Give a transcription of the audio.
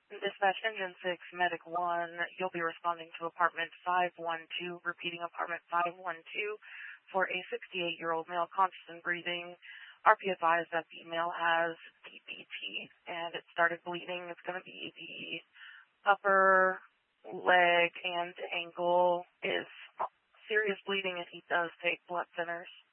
Dispatch Engine 6, Medic 1, you'll be responding to apartment 512, repeating apartment 512, for a 68-year-old male conscious and breathing. RP advised that the male has DVT, and it started bleeding. It's going to be the upper leg and ankle is serious bleeding, and he does take blood thinners.